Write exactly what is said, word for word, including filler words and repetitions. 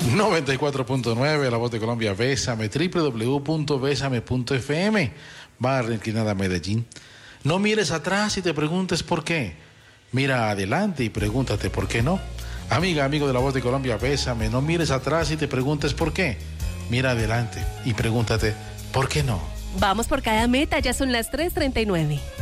noventa y cuatro punto nueve, La Voz de Colombia, Bésame, doble u doble u doble u punto bésame punto efe eme, barra inclinada Medellín. No mires atrás y te preguntes por qué. Mira adelante y pregúntate por qué no. Amiga, amigo de La Voz de Colombia, Bésame, no mires atrás y te preguntes por qué. Mira adelante y pregúntate por qué no. Vamos por cada meta, ya son las tres treinta y nueve.